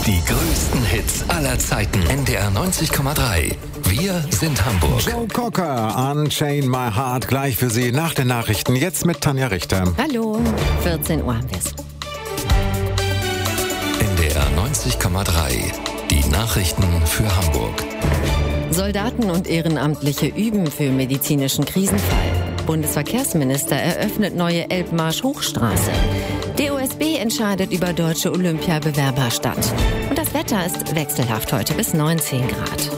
Die größten Hits aller Zeiten. NDR 90,3. Wir sind Hamburg. Joe Cocker, Unchain My Heart, gleich für Sie nach den Nachrichten. Jetzt mit Tanja Richter. Hallo, 14 Uhr haben wir es. NDR 90,3. Die Nachrichten für Hamburg. Soldaten und Ehrenamtliche üben für medizinischen Krisenfall. Bundesverkehrsminister eröffnet neue Elbmarsch-Hochstraße. DOSB entscheidet über deutsche Olympiabewerberstadt. Und das Wetter ist wechselhaft heute bis 19 Grad.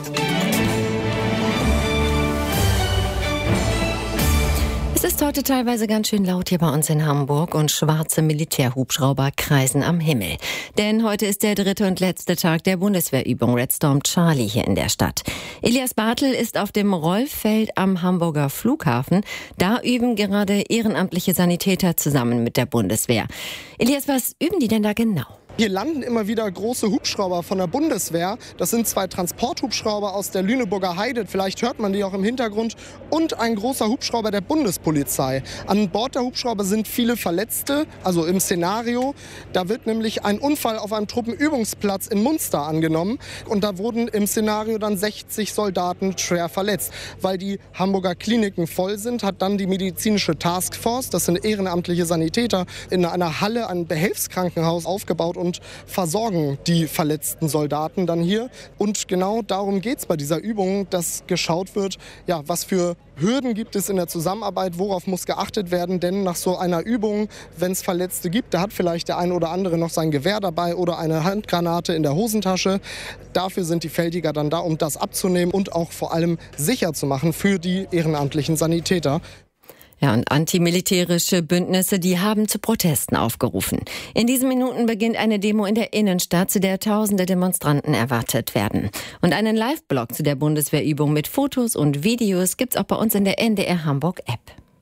Es ist heute teilweise ganz schön laut hier bei uns in Hamburg und schwarze Militärhubschrauber kreisen am Himmel. Denn heute ist der 3. und letzte Tag der Bundeswehrübung Red Storm Charlie hier in der Stadt. Elias Bartel ist auf dem Rollfeld am Hamburger Flughafen. Da üben gerade ehrenamtliche Sanitäter zusammen mit der Bundeswehr. Elias, was üben die denn da genau? Hier landen immer wieder große Hubschrauber von der Bundeswehr. Das sind 2 Transporthubschrauber aus der Lüneburger Heide. Vielleicht hört man die auch im Hintergrund. Und ein großer Hubschrauber der Bundespolizei. An Bord der Hubschrauber sind viele Verletzte, also im Szenario. Da wird nämlich ein Unfall auf einem Truppenübungsplatz in Munster angenommen. Und da wurden im Szenario dann 60 Soldaten schwer verletzt. Weil die Hamburger Kliniken voll sind, hat dann die medizinische Taskforce, das sind ehrenamtliche Sanitäter, in einer Halle ein Behelfskrankenhaus aufgebaut und versorgen die verletzten Soldaten dann hier. Und genau darum geht es bei dieser Übung, dass geschaut wird, ja, was für Hürden gibt es in der Zusammenarbeit, worauf muss geachtet werden. Denn nach so einer Übung, wenn es Verletzte gibt, da hat vielleicht der ein oder andere noch sein Gewehr dabei oder eine Handgranate in der Hosentasche. Dafür sind die Feldjäger dann da, um das abzunehmen und auch vor allem sicher zu machen für die ehrenamtlichen Sanitäter. Ja, und antimilitärische Bündnisse, die haben zu Protesten aufgerufen. In diesen Minuten beginnt eine Demo in der Innenstadt, zu der tausende Demonstranten erwartet werden. Und einen Live-Blog zu der Bundeswehrübung mit Fotos und Videos gibt's auch bei uns in der NDR Hamburg-App.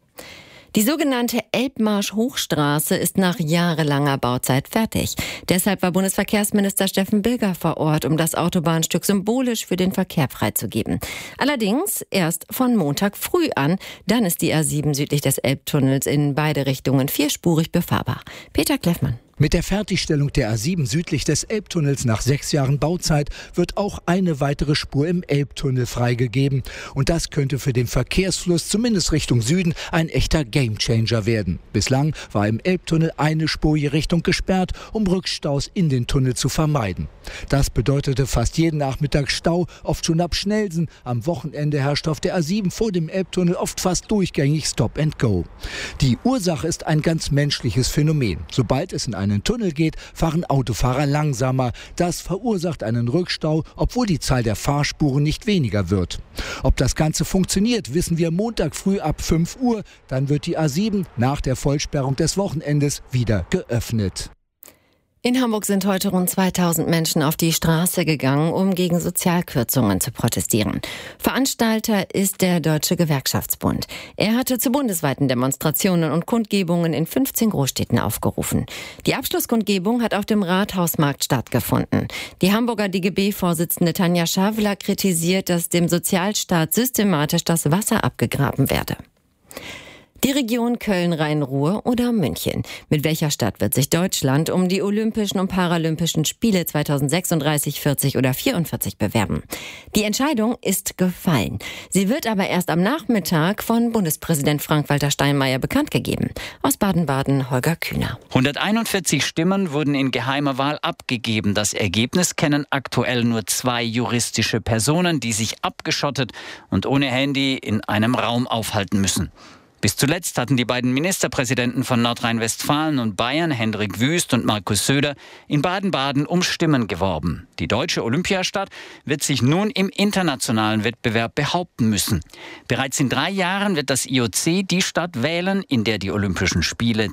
Die sogenannte Elbmarsch-Hochstraße ist nach jahrelanger Bauzeit fertig. Deshalb war Bundesverkehrsminister Steffen Bilger vor Ort, um das Autobahnstück symbolisch für den Verkehr freizugeben. Allerdings erst von Montag früh an. Dann ist die A7 südlich des Elbtunnels in beide Richtungen vierspurig befahrbar. Peter Kleffmann. Mit der Fertigstellung der A7 südlich des Elbtunnels nach 6 Jahren Bauzeit wird auch eine weitere Spur im Elbtunnel freigegeben. Und das könnte für den Verkehrsfluss, zumindest Richtung Süden, ein echter Gamechanger werden. Bislang war im Elbtunnel eine Spur je Richtung gesperrt, um Rückstaus in den Tunnel zu vermeiden. Das bedeutete fast jeden Nachmittag Stau, oft schon ab Schnellsen. Am Wochenende herrscht auf der A7 vor dem Elbtunnel oft fast durchgängig Stop and Go. Die Ursache ist ein ganz menschliches Phänomen. Sobald es in einen Tunnel geht, fahren Autofahrer langsamer. Das verursacht einen Rückstau, obwohl die Zahl der Fahrspuren nicht weniger wird. Ob das Ganze funktioniert, wissen wir Montag früh ab 5 Uhr. Dann wird die A7 nach der Vollsperrung des Wochenendes wieder geöffnet. In Hamburg sind heute rund 2000 Menschen auf die Straße gegangen, um gegen Sozialkürzungen zu protestieren. Veranstalter ist der Deutsche Gewerkschaftsbund. Er hatte zu bundesweiten Demonstrationen und Kundgebungen in 15 Großstädten aufgerufen. Die Abschlusskundgebung hat auf dem Rathausmarkt stattgefunden. Die Hamburger DGB-Vorsitzende Tanja Schawler kritisiert, dass dem Sozialstaat systematisch das Wasser abgegraben werde. Die Region Köln-Rhein-Ruhr oder München. Mit welcher Stadt wird sich Deutschland um die Olympischen und Paralympischen Spiele 2036, 40 oder 44 bewerben? Die Entscheidung ist gefallen. Sie wird aber erst am Nachmittag von Bundespräsident Frank-Walter Steinmeier bekannt gegeben. Aus Baden-Baden Holger Kühner. 141 Stimmen wurden in geheimer Wahl abgegeben. Das Ergebnis kennen aktuell nur 2 juristische Personen, die sich abgeschottet und ohne Handy in einem Raum aufhalten müssen. Bis zuletzt hatten die beiden Ministerpräsidenten von Nordrhein-Westfalen und Bayern, Hendrik Wüst und Markus Söder, in Baden-Baden um Stimmen geworben. Die deutsche Olympiastadt wird sich nun im internationalen Wettbewerb behaupten müssen. Bereits in 3 Jahren wird das IOC die Stadt wählen, in der die Olympischen Spiele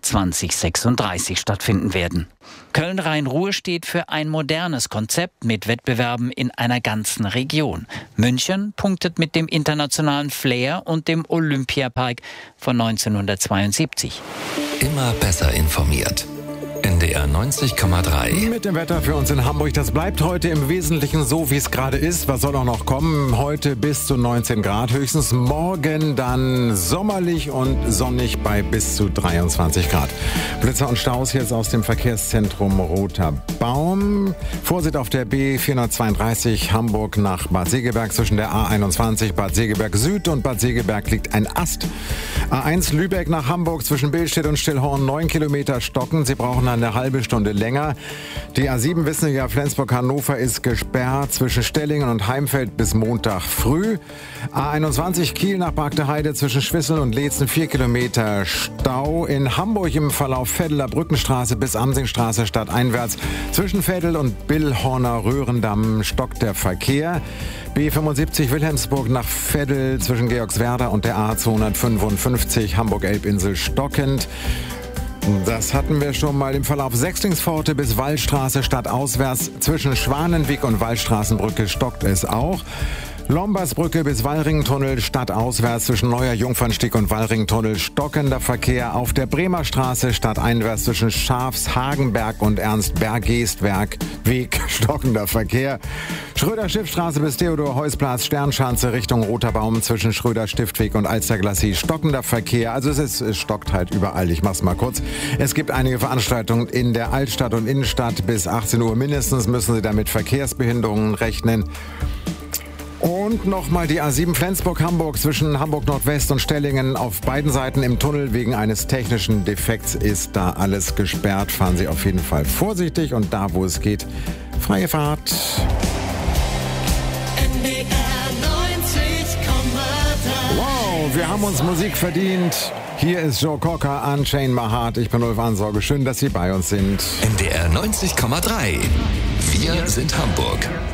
2036 stattfinden werden. Köln-Rhein-Ruhr steht für ein modernes Konzept mit Wettbewerben in einer ganzen Region. München punktet mit dem internationalen Flair und dem Olympiapark von 1972. Immer besser informiert. NDR 90,3. Mit dem Wetter für uns in Hamburg. Das bleibt heute im Wesentlichen so, wie es gerade ist. Was soll auch noch kommen? Heute bis zu 19 Grad. Höchstens morgen dann sommerlich und sonnig bei bis zu 23 Grad. Blitzer und Staus jetzt aus dem Verkehrszentrum Roter Baum. Vorsicht auf der B432 Hamburg nach Bad Segeberg. Zwischen der A21 Bad Segeberg Süd und Bad Segeberg liegt ein Ast. A1 Lübeck nach Hamburg zwischen Billstedt und Stillhorn 9 Kilometer stocken. Sie brauchen eine halbe Stunde länger. Die A7 wissen Sie ja, Flensburg-Hannover ist gesperrt zwischen Stellingen und Heimfeld bis Montag früh. A21 Kiel nach Bargteheide zwischen Schwissel und Leetzen 4 Kilometer Stau. In Hamburg im Verlauf Veddeler Brückenstraße bis Amsingstraße stadteinwärts zwischen Veddel und Billhorner Röhrendamm stockt der Verkehr. B75 Wilhelmsburg nach Veddel zwischen Georgswerda und der A255 Hamburg-Elbinsel stockend. Das hatten wir schon mal im Verlauf Sechslingspforte bis Wallstraße stadtauswärts. Zwischen Schwanenweg und Wallstraßenbrücke stockt es auch. Lombersbrücke bis Wallringentunnel stadtauswärts zwischen Neuer Jungfernstieg und Wallringentunnel stockender Verkehr. Auf der Bremer Straße stadteinwärts zwischen Schafshagenberg und Ernst-Bergestwerk Weg stockender Verkehr. Schröder-Stiftstraße bis Theodor-Heuss-Platz Sternschanze Richtung Roter Baum zwischen Schröder-Stiftweg und Alsterglassie stockender Verkehr. Also es stockt halt überall. Ich mach's mal kurz. Es gibt einige Veranstaltungen in der Altstadt und Innenstadt. Bis 18 Uhr mindestens müssen Sie da mit Verkehrsbehinderungen rechnen. Und nochmal die A7 Flensburg-Hamburg zwischen Hamburg-Nordwest und Stellingen auf beiden Seiten im Tunnel. Wegen eines technischen Defekts ist da alles gesperrt. Fahren Sie auf jeden Fall vorsichtig und da, wo es geht, freie Fahrt. NDR 90,3. Wow, wir haben uns Musik verdient. Hier ist Joe Cocker, Unchain My Heart. Ich bin Ulf Ansorge. Schön, dass Sie bei uns sind. NDR 90,3. Wir sind Hamburg.